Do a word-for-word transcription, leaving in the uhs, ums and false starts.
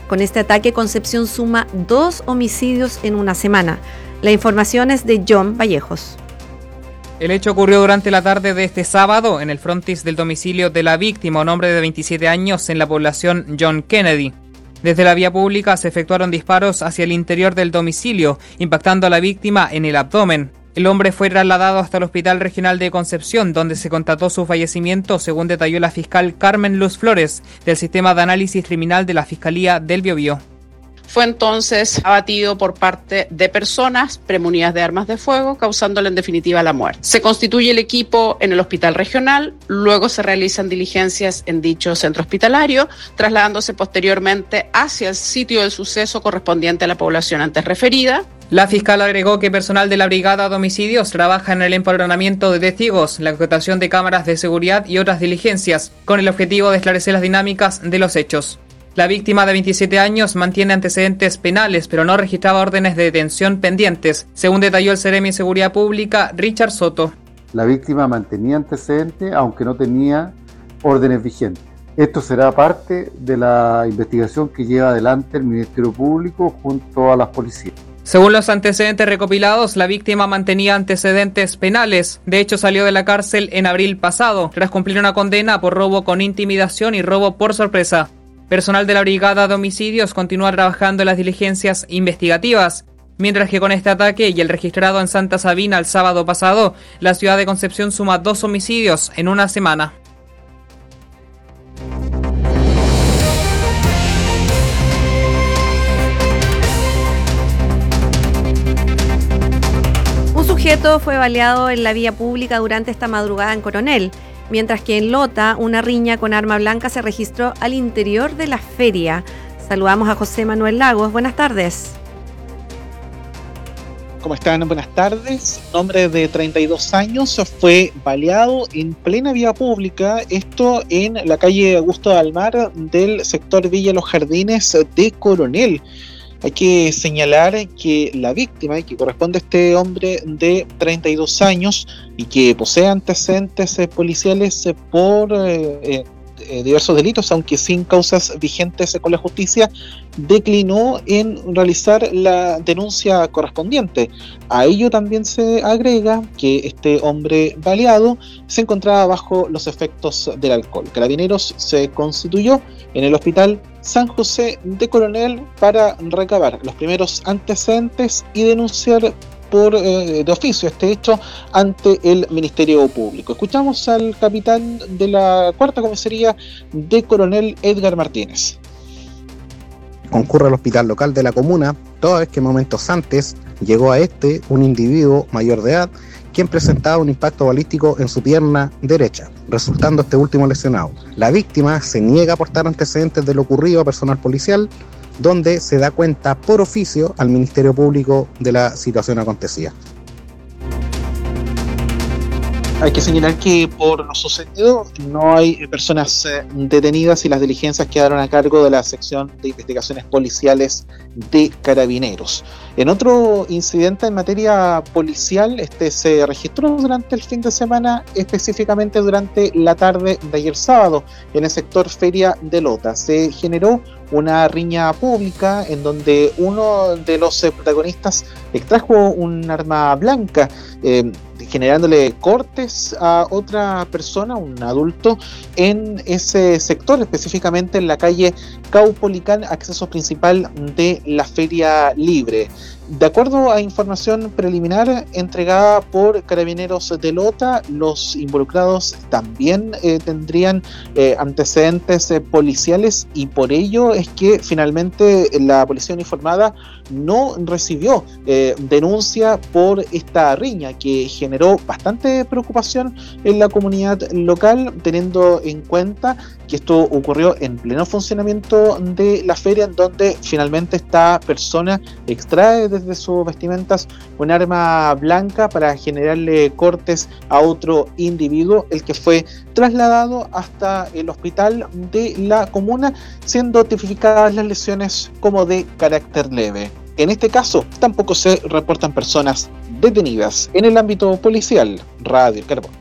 Con este ataque, Concepción suma dos homicidios en una semana. La información es de John Vallejos. El hecho ocurrió durante la tarde de este sábado en el frontis del domicilio de la víctima, un hombre de veintisiete años, en la población John Kennedy. Desde la vía pública se efectuaron disparos hacia el interior del domicilio, impactando a la víctima en el abdomen. El hombre fue trasladado hasta el Hospital Regional de Concepción, donde se constató su fallecimiento, según detalló la fiscal Carmen Luz Flores, del Sistema de Análisis Criminal de la Fiscalía del Biobío. Fue entonces abatido por parte de personas premunidas de armas de fuego, causándole en definitiva la muerte. Se constituye el equipo en el hospital regional, luego se realizan diligencias en dicho centro hospitalario, trasladándose posteriormente hacia el sitio del suceso correspondiente a la población antes referida. La fiscal agregó que personal de la Brigada de Homicidios trabaja en el empadronamiento de testigos, la contratación de cámaras de seguridad y otras diligencias, con el objetivo de esclarecer las dinámicas de los hechos. La víctima de veintisiete años mantiene antecedentes penales, pero no registraba órdenes de detención pendientes, según detalló el Seremi de Seguridad Pública, Richard Soto. La víctima mantenía antecedentes, aunque no tenía órdenes vigentes. Esto será parte de la investigación que lleva adelante el Ministerio Público junto a las policías. Según los antecedentes recopilados, la víctima mantenía antecedentes penales. De hecho, salió de la cárcel en abril pasado, tras cumplir una condena por robo con intimidación y robo por sorpresa. Personal de la Brigada de Homicidios continúa trabajando en las diligencias investigativas, mientras que con este ataque y el registrado en Santa Sabina el sábado pasado, la ciudad de Concepción suma dos homicidios en una semana. Un sujeto fue baleado en la vía pública durante esta madrugada en Coronel, mientras que en Lota una riña con arma blanca se registró al interior de la feria. Saludamos a José Manuel Lagos. Buenas tardes. ¿Cómo están? Buenas tardes. Un hombre de treinta y dos años fue baleado en plena vía pública, esto en la calle Augusto de Almar del sector Villa Los Jardines de Coronel. Hay que señalar que la víctima, que corresponde a este hombre de treinta y dos años y que posee antecedentes eh, policiales eh, por eh, eh, diversos delitos, aunque sin causas vigentes eh, con la justicia, declinó en realizar la denuncia correspondiente. A ello también se agrega que este hombre baleado se encontraba bajo los efectos del alcohol. Carabineros se constituyó en el hospital San José de Coronel para recabar los primeros antecedentes y denunciar por eh, de oficio este hecho ante el Ministerio Público. Escuchamos al capitán de la cuarta comisaría de Coronel, Edgar Martínez. Concurre al hospital local de la comuna, toda vez que momentos antes llegó a este un individuo mayor de edad, quien presentaba un impacto balístico en su pierna derecha, resultando este último lesionado. La víctima se niega a aportar antecedentes de lo ocurrido a personal policial, donde se da cuenta por oficio al Ministerio Público de la situación acontecida. Hay que señalar que por lo sucedido no hay personas eh, detenidas y las diligencias quedaron a cargo de la sección de investigaciones policiales de Carabineros. En otro incidente en materia policial, este se registró durante el fin de semana, específicamente durante la tarde de ayer sábado, en el sector Feria de Lota. Se generó una riña pública en donde uno de los eh, protagonistas extrajo un arma blanca, eh, generándole cortes a otra persona, un adulto, en ese sector, específicamente en la calle Caupolicán, acceso principal de la Feria Libre. De acuerdo a información preliminar entregada por Carabineros de Lota, los involucrados también eh, tendrían eh, antecedentes eh, policiales, y por ello es que finalmente la policía uniformada no recibió eh, denuncia por esta riña, que generó bastante preocupación en la comunidad local, teniendo en cuenta que esto ocurrió en pleno funcionamiento de la feria, en donde finalmente esta persona extrae desde sus vestimentas un arma blanca para generarle cortes a otro individuo, el que fue trasladado hasta el hospital de la comuna, siendo tipificadas las lesiones como de carácter leve. En este caso, tampoco se reportan personas detenidas. En el ámbito policial, Radio El Carbón.